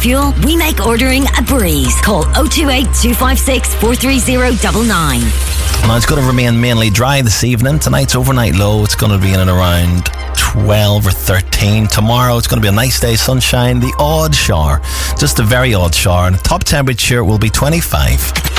fuel, we make ordering a breeze. Call 028 256 43099. Now, it's going to remain mainly dry this evening. Tonight's overnight low, it's going to be in and around 12 or 13. Tomorrow, it's going to be a nice day, sunshine, the odd shower, just a very odd shower, and the top temperature will be 25.